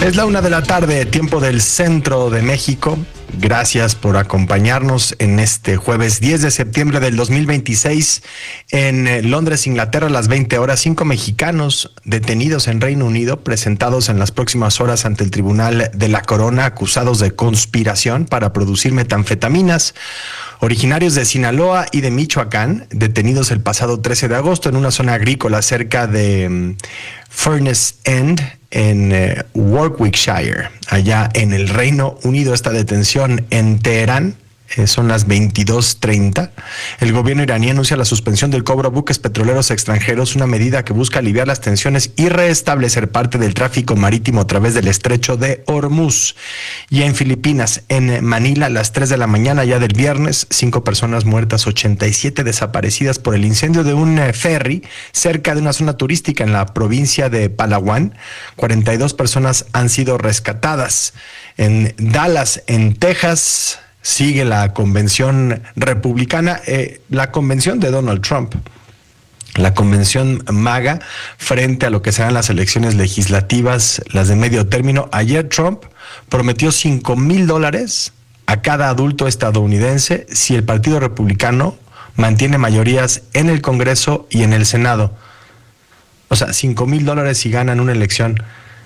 Es la 1:00 p.m, tiempo del centro de México. Gracias por acompañarnos en este jueves 10 de septiembre del 2026 en Londres, Inglaterra, a las 20 horas. 5 mexicanos detenidos en Reino Unido, presentados en las próximas horas ante el Tribunal de la Corona, acusados de conspiración para producir metanfetaminas. Originarios de Sinaloa y de Michoacán, detenidos el pasado 13 de agosto en una zona agrícola cerca de Furness End, en Warwickshire, allá en el Reino Unido. Esta detención en Teherán. Son las 22:30. El gobierno iraní anuncia la suspensión del cobro a buques petroleros extranjeros, una medida que busca aliviar las tensiones y restablecer parte del tráfico marítimo a través del estrecho de Hormuz. Y en Filipinas, en Manila, a las 3 de la mañana ya del viernes, 5 personas muertas, 87 desaparecidas por el incendio de un ferry cerca de una zona turística en la provincia de Palawan. 42 personas han sido rescatadas. En Dallas, en Texas, sigue la convención republicana, la convención de Donald Trump, la convención MAGA, frente a lo que serán las elecciones legislativas, las de medio término. Ayer Trump prometió $5,000 a cada adulto estadounidense si el Partido Republicano mantiene mayorías en el Congreso y en el Senado. O sea, $5,000 si ganan una elección.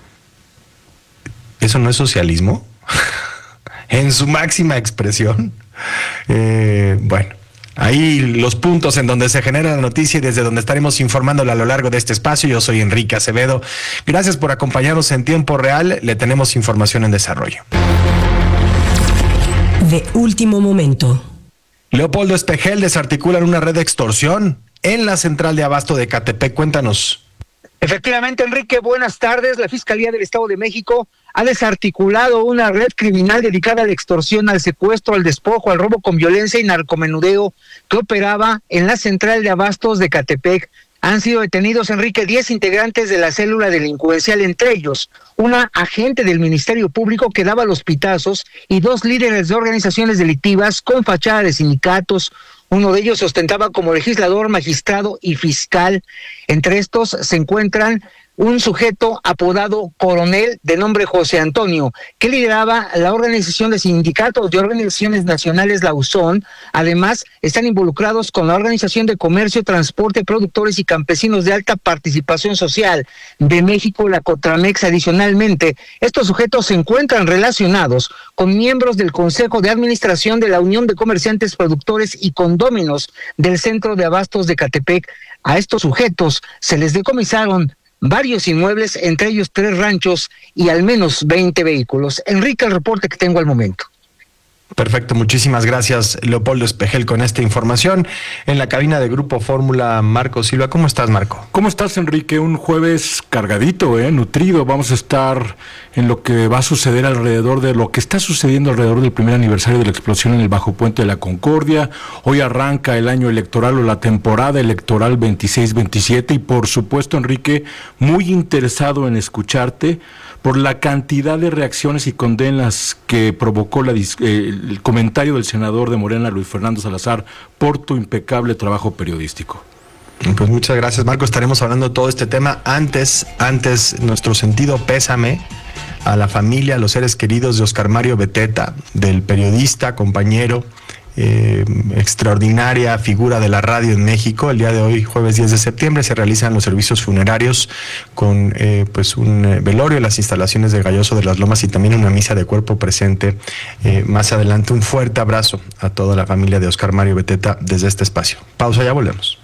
¿Eso no es socialismo? En su máxima expresión. Bueno, ahí los puntos en donde se genera la noticia y desde donde estaremos informándole a lo largo de este espacio. Yo soy Enrique Acevedo. Gracias por acompañarnos en tiempo real. Le tenemos información en desarrollo. De último momento. Leopoldo Espejel desarticulan una red de extorsión en la central de abasto de Ecatepec. Cuéntanos. Efectivamente, Enrique, buenas tardes. La Fiscalía del Estado de México ha desarticulado una red criminal dedicada a la extorsión, al secuestro, al despojo, al robo con violencia y narcomenudeo que operaba en la central de abastos de Ecatepec. Han sido detenidos, Enrique, 10 integrantes de la célula delincuencial, entre ellos una agente del Ministerio Público que daba los pitazos y 2 líderes de organizaciones delictivas con fachada de sindicatos. Uno de ellos se ostentaba como legislador, magistrado y fiscal. Entre estos se encuentran un sujeto apodado Coronel, de nombre José Antonio, que lideraba la organización de sindicatos de organizaciones nacionales, la USON. Además, están involucrados con la Organización de Comercio, Transporte, Productores y Campesinos de Alta Participación Social de México, la Cotramex. Adicionalmente, estos sujetos se encuentran relacionados con miembros del Consejo de Administración de la Unión de Comerciantes, Productores y Condóminos del Centro de Abastos de Ecatepec. A estos sujetos se les decomisaron varios inmuebles, entre ellos 3 ranchos y al menos 20 vehículos. Enrique, el reporte que tengo al momento. Perfecto, muchísimas gracias, Leopoldo Espejel, con esta información. En la cabina de Grupo Fórmula, Marco Silva. ¿Cómo estás, Marco? ¿Cómo estás, Enrique? Un jueves cargadito, nutrido. Vamos a estar en lo que va a suceder alrededor de lo que está sucediendo alrededor del primer aniversario de la explosión en el Bajo Puente de la Concordia. Hoy arranca el año electoral o la temporada electoral 26-27 y, por supuesto, Enrique, muy interesado en escucharte por la cantidad de reacciones y condenas que provocó el comentario del senador de Morena, Luis Fernando Salazar, por tu impecable trabajo periodístico. Pues muchas gracias, Marco. Estaremos hablando de todo este tema. Antes, nuestro sentido pésame a la familia, a los seres queridos de Oscar Mario Beteta, del periodista, compañero, extraordinaria figura de la radio en México. El día de hoy, jueves 10 de septiembre, se realizan los servicios funerarios con pues un velorio en las instalaciones de Galloso de las Lomas y también una misa de cuerpo presente más adelante. Un fuerte abrazo a toda la familia de Oscar Mario Beteta desde este espacio. Pausa, ya volvemos.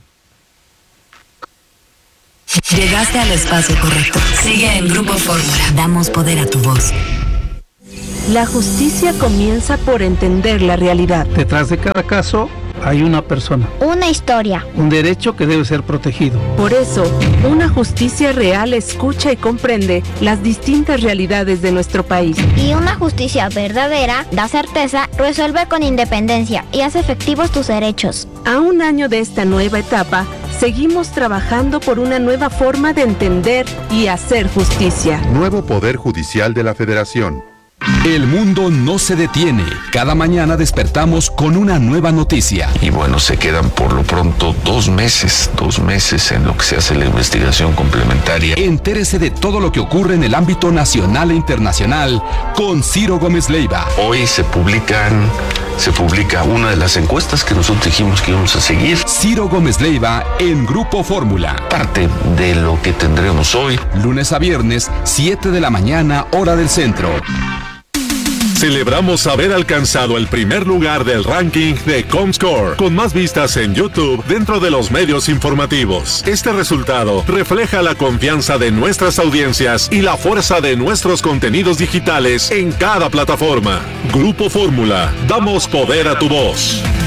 Llegaste al espacio correcto. Sigue en Grupo Fórmula. Damos poder a tu voz. La justicia comienza por entender la realidad. Detrás de cada caso hay una persona. Una historia. Un derecho que debe ser protegido. Por eso, una justicia real escucha y comprende las distintas realidades de nuestro país. Y una justicia verdadera da certeza, resuelve con independencia y hace efectivos tus derechos. A un año de esta nueva etapa, seguimos trabajando por una nueva forma de entender y hacer justicia. Nuevo Poder Judicial de la Federación. El mundo no se detiene. Cada mañana despertamos con una nueva noticia. Y bueno, se quedan por lo pronto 2 meses en lo que se hace la investigación complementaria. Entérese de todo lo que ocurre en el ámbito nacional e internacional con Ciro Gómez Leiva. Hoy se publica una de las encuestas que nosotros dijimos que íbamos a seguir. Ciro Gómez Leiva en Grupo Fórmula. Parte de lo que tendremos hoy. Lunes a viernes, 7 de la mañana, hora del centro. Celebramos haber alcanzado el primer lugar del ranking de Comscore, con más vistas en YouTube dentro de los medios informativos. Este resultado refleja la confianza de nuestras audiencias y la fuerza de nuestros contenidos digitales en cada plataforma. Grupo Fórmula, damos poder a tu voz.